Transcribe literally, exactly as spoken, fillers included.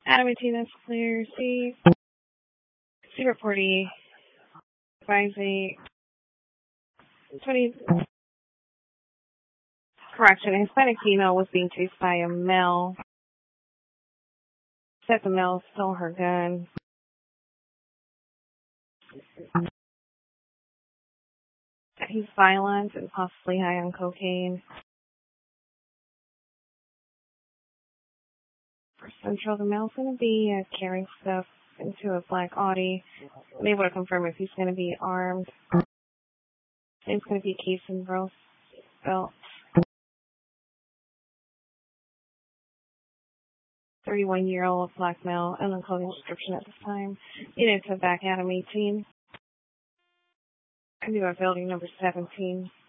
Adam eighteen, that's clear. C. C reportee. Advising. twenty. Correction. A Hispanic female was being chased by a male. Said the male stole her gun. He's violent and possibly high on cocaine. For Central, the male's going to be uh, carrying stuff into a black Audi. I'm able to confirm if he's going to be armed. It's going to be case and Rose belt. thirty-one-year-old black male, unknown clothing description at this time. Needed to back Adam eighteen. I do have building number seventeen.